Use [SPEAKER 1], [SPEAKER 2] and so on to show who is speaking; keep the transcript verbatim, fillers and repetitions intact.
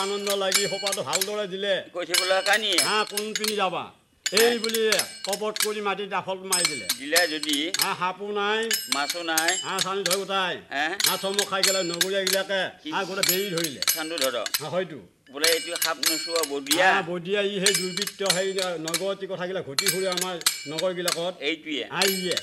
[SPEAKER 1] আনন্দ লাগি সোপাটো ভালদৰে দিলে
[SPEAKER 2] কৈ থাকিবলৈ কানি
[SPEAKER 1] হা কোন পিনি যাবা এই বুলি কপট কৰি মাটি দাফল মাৰি দিলে
[SPEAKER 2] দিলে যদি
[SPEAKER 1] হা সাপো নাই
[SPEAKER 2] মাছো নাই
[SPEAKER 1] হা চানি ধৰি গোটাই
[SPEAKER 2] হে
[SPEAKER 1] হা চমক খাই গেলে নগৰীয়াগিলাকে হা গোটেই বেৰি ধৰিলে
[SPEAKER 2] চান্দু ধৰ
[SPEAKER 1] হা হয়তো
[SPEAKER 2] বোলে এইটো সাপ নোচোৱা বদিয়া
[SPEAKER 1] হা বদিয়া ই সেই দুৰ্বৃত্ত সেই নগৰতী কথাগিলাক ঘটি ফুৰে আমাৰ নগৰবিলাকত
[SPEAKER 2] এইটোৱে
[SPEAKER 1] হা ইয়ে